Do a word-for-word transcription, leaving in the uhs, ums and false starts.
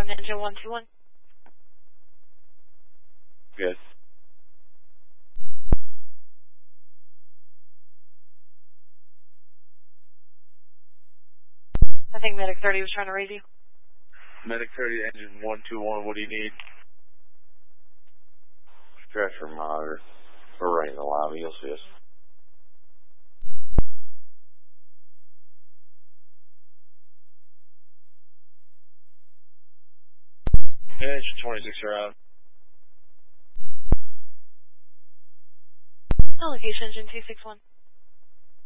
on engine one two one. Good. I think Medic thirty was trying to raise you. Medic thirty, engine one two one, what do you need? Pressure monitor. We're right in the lobby, you'll see us. Yeah, engine twenty-six around. Allocation engine two six one.